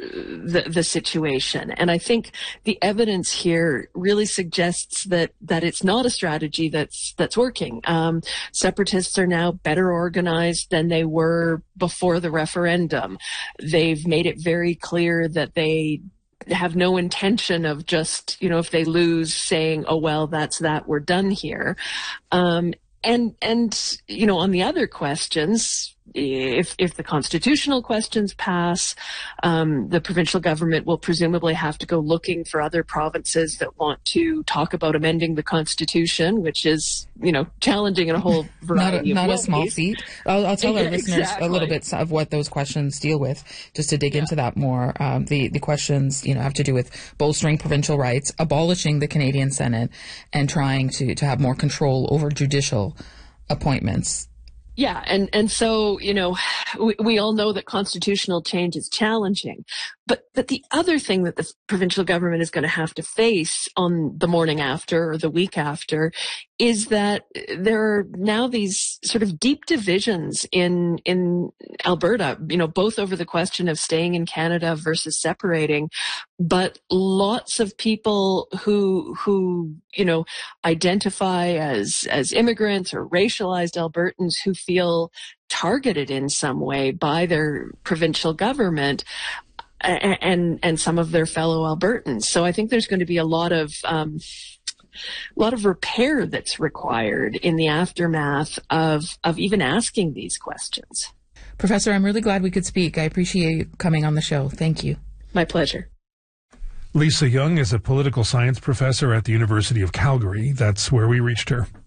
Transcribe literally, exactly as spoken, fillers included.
the, the situation. And I think the evidence here really suggests that, that it's not a strategy that's, that's working. Um, separatists are now better organized than they were before the referendum. They've made it very clear that they have no intention of just, you know, if they lose, saying, oh, well, that's that, we're done here. Um, and, and, you know, on the other questions, if, if the constitutional questions pass, um, the provincial government will presumably have to go looking for other provinces that want to talk about amending the Constitution, which is, you know, challenging in a whole variety not a, of not ways. a small feat. I'll, I'll tell our listeners Exactly. a little bit of what those questions deal with, just to dig yeah. into that more. Um, the, the questions, you know, have to do with bolstering provincial rights, abolishing the Canadian Senate, and trying to, to have more control over judicial appointments. Yeah, and, and so, you know, we, we all know that constitutional change is challenging. But, but the other thing that the provincial government is going to have to face on the morning after or the week after is that there are now these sort of deep divisions in, in Alberta, you know, both over the question of staying in Canada versus separating, but lots of people who, who, you know, identify as, as immigrants or racialized Albertans who feel targeted in some way by their provincial government, and and some of their fellow Albertans. So I think there's going to be a lot of um, a lot of repair that's required in the aftermath of of even asking these questions. Professor, I'm really glad we could speak. I appreciate you coming on the show. Thank you. My pleasure. Lisa Young is a political science professor at the University of Calgary. That's where we reached her.